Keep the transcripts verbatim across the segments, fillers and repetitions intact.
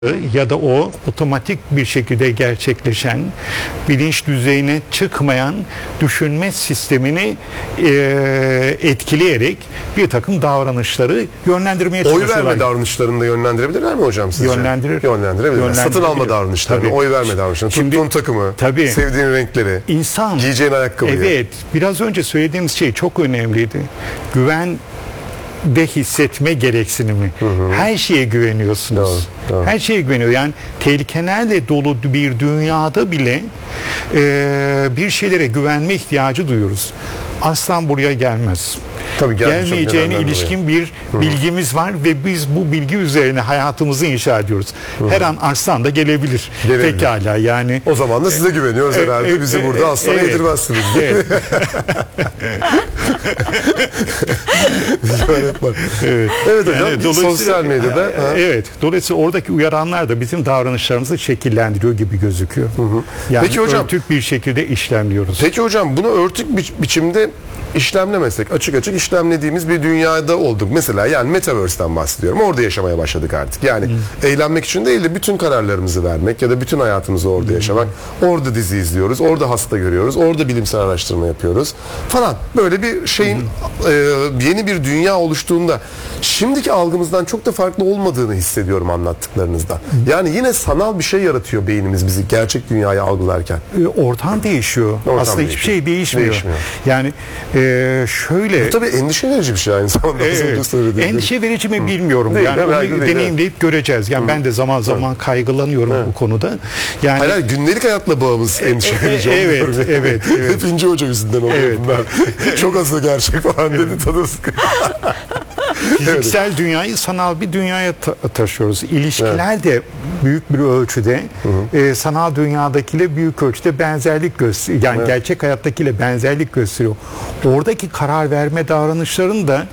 ya da o otomatik bir şekilde gerçekleşen, bilinç düzeyine çıkmayan düşünme sistemini e, etkileyerek bir takım davranışları yönlendirmeye çalışıyorlar. Oy verme davranışlarını da yönlendirebilirler mi hocam sizce? Yönlendirir. Yönlendirebilirler. Satın alma davranışlarını, Tabii. oy verme davranışlarını, Şimdi, tuttuğun takımı, tabii, sevdiğin renkleri, insan, giyeceğin ayakkabıyı. Evet, biraz önce söylediğimiz şey çok önemliydi. Güven de hissetme gereksinimi. Hı hı. Her şeye güveniyorsunuz. Doğru, doğru. Her şeye güveniyor. Yani tehlikelerle dolu bir dünyada bile e, bir şeylere güvenme ihtiyacı duyuyoruz. Aslan buraya gelmez. Tabii gelmeyeceğine ilişkin bir Hı-hı. bilgimiz var ve biz bu bilgi üzerine hayatımızı inşa ediyoruz. Hı-hı. Her an aslan da gelebilir. gelebilir. Pekala yani. O zaman da size güveniyoruz e, herhalde. E, Bizi e, burada aslana evet. yedirmezsiniz. Evet. evet. evet hocam. Yani, sosyal medyada. Ha. Evet. Dolayısıyla oradaki uyaranlar da bizim davranışlarımızı şekillendiriyor gibi gözüküyor. Hı-hı. Yani peki hocam, örtük bir şekilde işlemliyoruz. Peki hocam bunu örtük bi- biçimde işlemlemesek, açık açık işlemlediğimiz bir dünyada olduk. Mesela yani Metaverse'den bahsediyorum. Orada yaşamaya başladık artık. Yani hmm. eğlenmek için değil de bütün kararlarımızı vermek ya da bütün hayatımızı orada hmm. yaşamak. Orada dizi izliyoruz, orada hasta görüyoruz, orada bilimsel araştırma yapıyoruz falan. Böyle bir şeyin hmm. e, yeni bir dünya oluştuğunda şimdiki algımızdan çok da farklı olmadığını hissediyorum anlattıklarınızda. Hmm. Yani yine sanal bir şey yaratıyor beynimiz bizi gerçek dünyayı algılarken. E, ortam değişiyor. Ortam Aslında değişiyor. Hiçbir şey değişmiyor. değişmiyor. Yani e, Ee, şöyle. Bu tabii endişe verici bir şey aynı zamanda. Evet, endişe verici mi bilmiyorum. Değil, yani onu deneyimleyip değil. göreceğiz. Yani Hı. ben de zaman zaman kaygılanıyorum Hı. bu konuda. Yani Hayır, gündelik hayatla bağımız endişe verici. E, evet, evet, evet. Hep İnce Hoca yüzünden oluyor evet. bunlar. Çok aslında gerçek falan dedi, tadı sıkı. Fiziksel evet. dünyayı sanal bir dünyaya ta- taşıyoruz. İlişkiler evet. de büyük bir ölçüde e, sanal dünyadakiyle büyük ölçüde benzerlik gösteriyor. Yani evet. gerçek hayattakiyle benzerlik gösteriyor. Oradaki karar verme davranışların da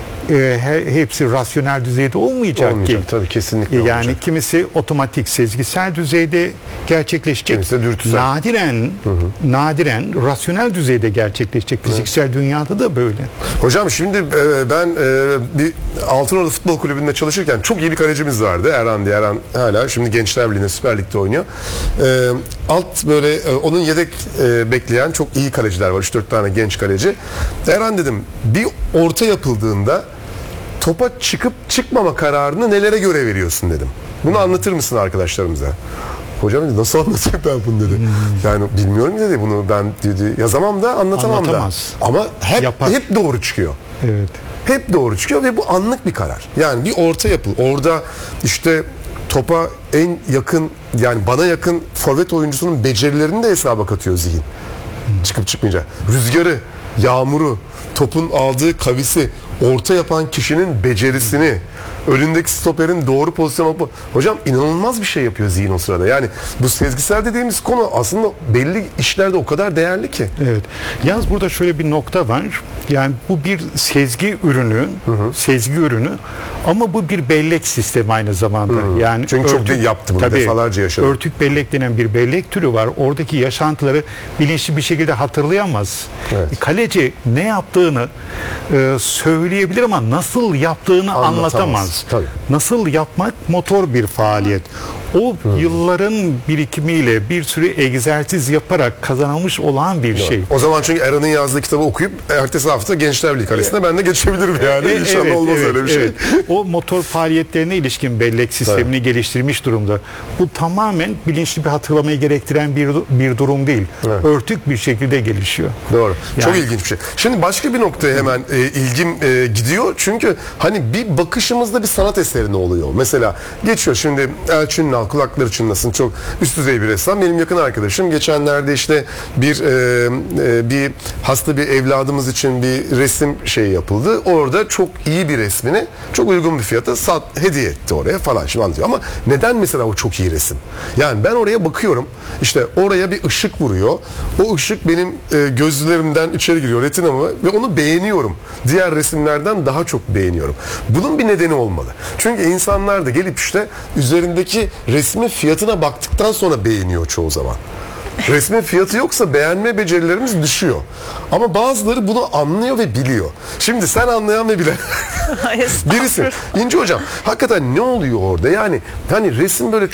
e, he, hepsi rasyonel düzeyde olmayacak, olmayacak ki. Tabii kesinlikle yani olmayacak. Kimisi otomatik sezgisel düzeyde gerçekleşecek. Kimisi dürtüsel. Nadiren, hı hı. nadiren rasyonel düzeyde gerçekleşecek. Fiziksel evet. dünyada da böyle. Hocam şimdi e, ben e, bir Altınordu Futbol Kulübü'nde çalışırken çok iyi bir kalecimiz vardı. Erhan diye. Erhan hala şimdi Gençler Birliği'nde Süper Lig'de oynuyor. E, alt böyle e, onun yedek e, bekleyen çok iyi kaleciler var. üç dört tane genç kaleci. Erhan dedim bir orta yapıldığında topa çıkıp çıkmama kararını nelere göre veriyorsun dedim. Bunu anlatır mısın arkadaşlarımıza? Hocam dedi, nasıl anlatayım ben bunu dedi. Hmm. Yani bilmiyorum dedi, bunu ben dedi yazamam da anlatamam Anlatamaz. da. Ama hep hep doğru çıkıyor. Evet. Hep doğru çıkıyor ve bu anlık bir karar. Yani bir orta yapıl. Orada işte topa en yakın, yani bana yakın forvet oyuncusunun becerilerini de hesaba katıyor zihin. Hmm. Çıkıp çıkmayacak. Rüzgarı, yağmuru, topun aldığı kavisi, orta yapan kişinin becerisini, önündeki stoperin doğru pozisyon alıp, hocam inanılmaz bir şey yapıyor zihin o sırada. Yani bu sezgisel dediğimiz konu aslında belli işlerde o kadar değerli ki. Evet. Yalnız burada şöyle bir nokta var. Yani bu bir sezgi ürünü, hı hı. sezgi ürünü ama bu bir bellek sistemi aynı zamanda. Hı hı. Yani çünkü örtük, çok yaptı bunu, tabii, defalarca yaşadı. Örtük bellek denen bir bellek türü var. Oradaki yaşantıları bilinçli bir şekilde hatırlayamaz. Evet. Kaleci ne yaptığını e, söyleyebilir ama nasıl yaptığını anlatamaz. anlatamaz. Tabii. Nasıl yapmak motor bir faaliyet. O hmm. yılların birikimiyle bir sürü egzersiz yaparak kazanılmış olan bir evet. şey. O zaman çünkü Erhan'ın yazdığı kitabı okuyup ertesi hafta Gençler Birliği kalesine ben de geçebilirim yani. E, İnşallah evet, olmaz evet, öyle bir şey. Evet. O motor faaliyetlerine ilişkin bellek sistemini evet. geliştirmiş durumda. Bu tamamen bilinçli bir hatırlamayı gerektiren bir bir durum değil. Evet. Örtük bir şekilde gelişiyor. Doğru. Yani, çok ilginç bir şey. Şimdi başka bir noktaya hemen e, ilgim e, gidiyor. Çünkü hani bir bakışımızda bir sanat eseri ne oluyor? Mesela geçiyor şimdi Elçin Ünal, kulakları çınlasın, çok üst düzey bir ressam. Benim yakın arkadaşım geçenlerde işte bir e, e, bir hasta bir evladımız için bir resim şeyi yapıldı. Orada çok iyi bir resmini çok uygun bir fiyata sat, hediye etti oraya falan, şimdi anlatıyor. Ama neden mesela o çok iyi resim? Yani ben oraya bakıyorum, işte oraya bir ışık vuruyor. O ışık benim e, gözlerimden içeri giriyor, retinama, ve onu beğeniyorum. Diğer resimlerden daha çok beğeniyorum. Bunun bir nedeni olmalı. Çünkü insanlar da gelip işte üzerindeki resmin fiyatına baktıktan sonra beğeniyor çoğu zaman. Resmin fiyatı yoksa beğenme becerilerimiz düşüyor. Ama bazıları bunu anlıyor ve biliyor. Şimdi sen anlayan ve bilen birisi. İnci hocam, hakikaten ne oluyor orada? Yani hani resim böyle